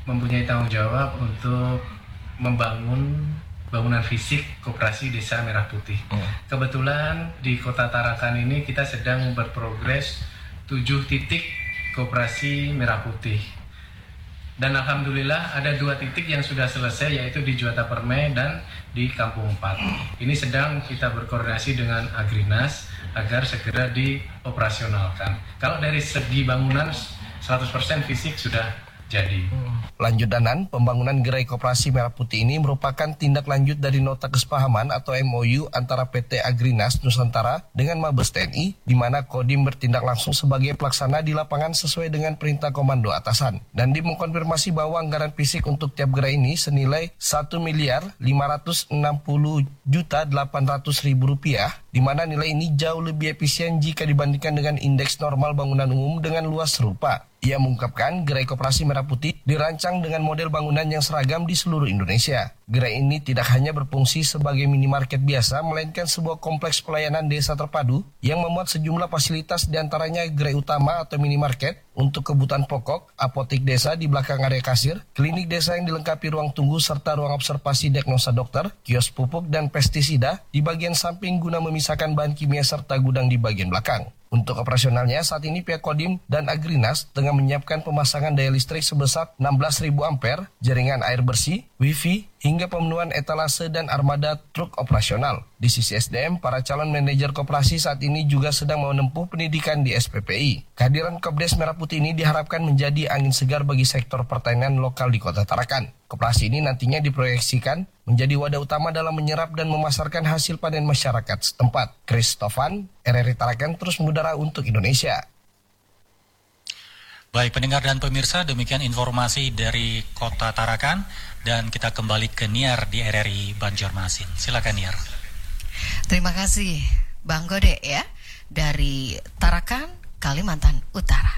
mempunyai tanggung jawab untuk membangun bangunan fisik Koperasi Desa Merah Putih. Kebetulan di Kota Tarakan ini kita sedang berprogres 7 titik Koperasi Merah Putih. Dan alhamdulillah ada 2 titik yang sudah selesai, yaitu di Juwata Permai dan di Kampung 4. Ini sedang kita berkoordinasi dengan Agrinas agar segera dioperasionalkan. Kalau dari segi bangunan 100% fisik sudah jadi. Lanjut Danan, pembangunan gerai Koperasi Merah Putih ini merupakan tindak lanjut dari nota kesepahaman atau MOU antara PT Agrinas Nusantara dengan Mabes TNI, di mana Kodim bertindak langsung sebagai pelaksana di lapangan sesuai dengan perintah komando atasan. Dan mengkonfirmasi bahwa anggaran fisik untuk tiap gerai ini senilai Rp1.560.800.000, di mana nilai ini jauh lebih efisien jika dibandingkan dengan indeks normal bangunan umum dengan luas serupa. Ia mengungkapkan gerai Koperasi Merah Putih dirancang dengan model bangunan yang seragam di seluruh Indonesia. Gerai ini tidak hanya berfungsi sebagai minimarket biasa, melainkan sebuah kompleks pelayanan desa terpadu yang memuat sejumlah fasilitas, diantaranya gerai utama atau minimarket untuk kebutuhan pokok, apotek desa di belakang area kasir, klinik desa yang dilengkapi ruang tunggu serta ruang observasi diagnosa dokter, kios pupuk dan pestisida di bagian samping guna memisahkan bahan kimia serta gudang di bagian belakang. Untuk operasionalnya, saat ini pihak Kodim dan Agrinas tengah menyiapkan pemasangan daya listrik sebesar 16.000 ampere, jaringan air bersih, wifi, hingga pemenuhan etalase dan armada truk operasional. Di sisi SDM, para calon manajer koperasi saat ini juga sedang menempuh pendidikan di SPPI. Kehadiran Kopdes Merah Putih ini diharapkan menjadi angin segar bagi sektor pertanian lokal di Kota Tarakan. Koperasi ini nantinya diproyeksikan menjadi wadah utama dalam menyerap dan memasarkan hasil panen masyarakat setempat. Chris Tovan, RRI Tarakan terus mengudara untuk Indonesia. Baik pendengar dan pemirsa, demikian informasi dari Kota Tarakan, dan kita kembali ke Niar di RRI Banjarmasin. Silakan Niar. Terima kasih Bang Gode ya, dari Tarakan, Kalimantan Utara.